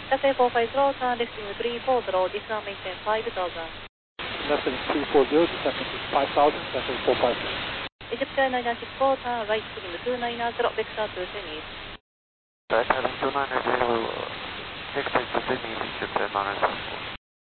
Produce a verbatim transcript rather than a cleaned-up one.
Cathay four five zero, turn lifting three four zero, descend maintain five thousand. Lifting three four zero, descend maintain five thousand, Cathay four five zero. Egypt nine nine six four, turn right trim two nine zero, vector to Zenith. Right, having two nine zero, vector to Zenith, Egypt nine nine six four.